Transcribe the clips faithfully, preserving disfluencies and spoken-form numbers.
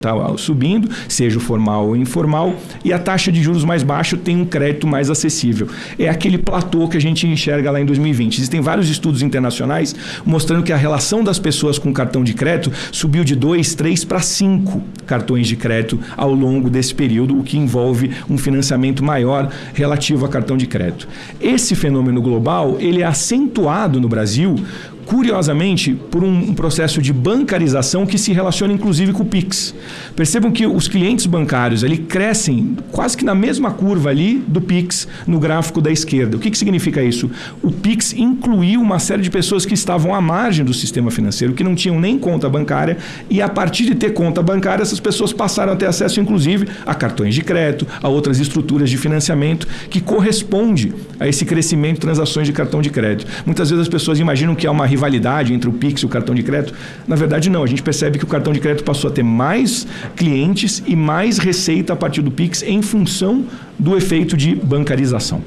está subindo, seja o formal ou informal, e a taxa de juros mais baixa tem um crédito mais acessível. É aquele platô que a gente enxerga lá em dois mil e vinte. Existem vários estudos internacionais mostrando que a relação das pessoas com cartão de crédito subiu de dois, três para cinco cartões de crédito ao longo desse período, o que envolve um financiamento maior relativo a cartão de crédito. Esse fenômeno global, ele é acentuado no Brasil, curiosamente, por um processo de bancarização que se relaciona inclusive com o Pix. Percebam que os clientes bancários ali crescem quase que na mesma curva ali do Pix no gráfico da esquerda. O que, que significa isso? O Pix incluiu uma série de pessoas que estavam à margem do sistema financeiro, que não tinham nem conta bancária, e a partir de ter conta bancária, essas pessoas passaram a ter acesso inclusive a cartões de crédito, a outras estruturas de financiamento que corresponde a esse crescimento de transações de cartão de crédito. Muitas vezes as pessoas imaginam que há uma rivalidade entre o Pix e o cartão de crédito. Na verdade, não. A gente percebe que o cartão de crédito passou a ter mais clientes e mais receita a partir do Pix em função do efeito de bancarização.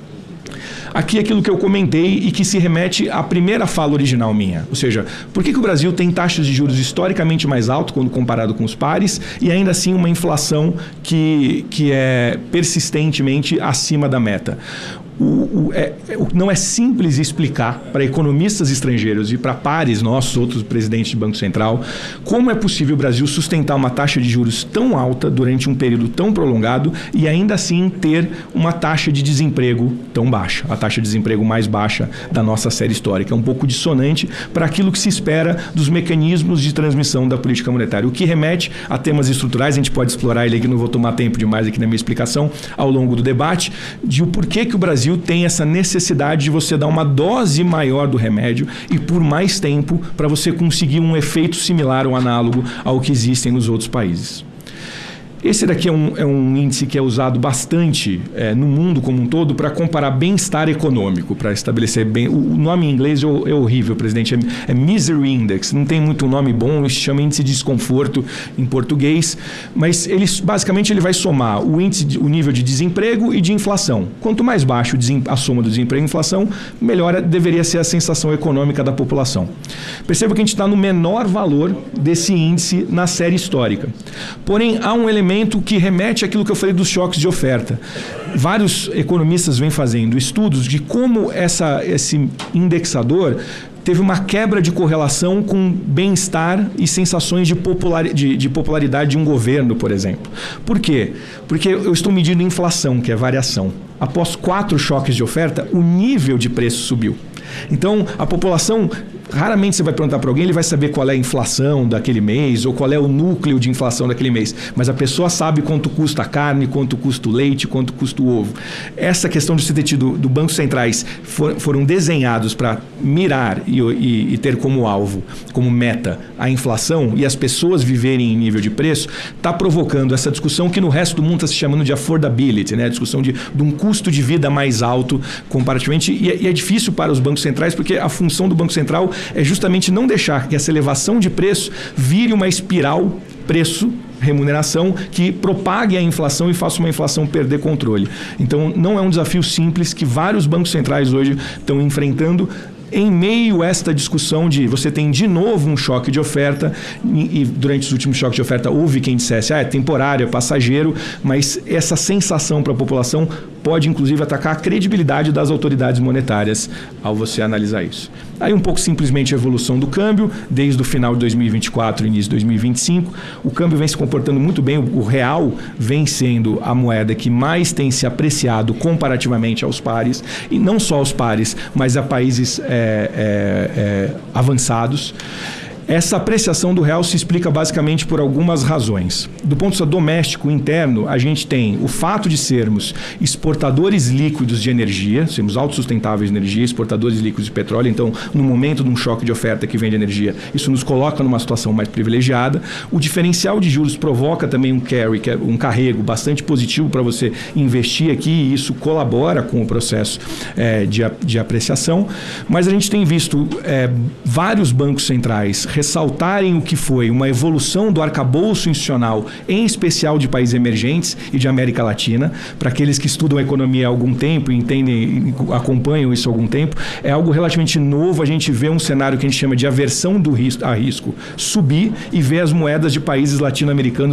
Aqui é aquilo que eu comentei e que se remete à primeira fala original minha. Ou seja, por que, que o Brasil tem taxas de juros historicamente mais altas quando comparado com os pares e ainda assim uma inflação que, que é persistentemente acima da meta? O, o, é, o, não é simples explicar para economistas estrangeiros e para pares nossos, outros presidentes de Banco Central, como é possível o Brasil sustentar uma taxa de juros tão alta durante um período tão prolongado e ainda assim ter uma taxa de desemprego tão baixa, a taxa de desemprego mais baixa da nossa série histórica. É um pouco dissonante para aquilo que se espera dos mecanismos de transmissão da política monetária, o que remete a temas estruturais. A gente pode explorar ele aqui, não vou tomar tempo demais aqui na minha explicação, ao longo do debate, de o porquê que o Brasil tem essa necessidade de você dar uma dose maior do remédio e por mais tempo para você conseguir um efeito similar ou análogo ao que existem nos outros países. Esse daqui é um, é um índice que é usado bastante é, no mundo como um todo para comparar bem-estar econômico, para estabelecer bem... O nome em inglês é, é horrível, presidente, é, é Misery Index, não tem muito nome bom, se chama índice de desconforto em português, mas ele, basicamente ele vai somar o, índice de, o nível de desemprego e de inflação. Quanto mais baixo a soma do desemprego e inflação, melhor deveria ser a sensação econômica da população. Perceba que a gente está no menor valor desse índice na série histórica. Porém, há um elemento que remete àquilo que eu falei dos choques de oferta. Vários economistas vêm fazendo estudos de como essa, esse indexador teve uma quebra de correlação com bem-estar e sensações de, popular, de, de popularidade de um governo, por exemplo. Por quê? Porque eu estou medindo inflação, que é variação. Após quatro choques de oferta, o nível de preço subiu. Então, a população, raramente você vai perguntar para alguém, ele vai saber qual é a inflação daquele mês ou qual é o núcleo de inflação daquele mês. Mas a pessoa sabe quanto custa a carne, quanto custa o leite, quanto custa o ovo. Essa questão de se ter tido do bancos centrais for, foram desenhados para mirar e, e, e ter como alvo, como meta, a inflação e as pessoas viverem em nível de preço, está provocando essa discussão que no resto do mundo está se chamando de affordability, né? A discussão de, de um custo de vida mais alto comparativamente. E é, e é difícil para os bancos centrais porque a função do Banco Central é justamente não deixar que essa elevação de preço vire uma espiral preço remuneração que propague a inflação e faça uma inflação perder controle. Então, não é um desafio simples que vários bancos centrais hoje estão enfrentando em meio a esta discussão de você tem de novo um choque de oferta e, e durante os últimos choques de oferta houve quem dissesse ah, é temporário, é passageiro, mas essa sensação para a população pode inclusive atacar a credibilidade das autoridades monetárias ao você analisar isso. Aí um pouco simplesmente a evolução do câmbio, desde o final de dois mil e vinte e quatro, início de dois mil e vinte e cinco, o câmbio vem se comportando muito bem, o real vem sendo a moeda que mais tem se apreciado comparativamente aos pares, e não só aos pares, mas a países é, é, é, avançados. Essa apreciação do real se explica basicamente por algumas razões. Do ponto de vista doméstico interno, a gente tem o fato de sermos exportadores líquidos de energia, sermos autossustentáveis de energia, exportadores líquidos de petróleo, então no momento de um choque de oferta que vem de energia, isso nos coloca numa situação mais privilegiada. O diferencial de juros provoca também um carry, que é um carrego bastante positivo para você investir aqui, e isso colabora com o processo é, de, de apreciação. Mas a gente tem visto é, vários bancos centrais ressaltarem o que foi uma evolução do arcabouço institucional, em especial de países emergentes e de América Latina. Para aqueles que estudam economia há algum tempo, entendem, acompanham isso há algum tempo, é algo relativamente novo. A gente vê um cenário que a gente chama de aversão do risco, a risco subir e ver as moedas de países latino-americanos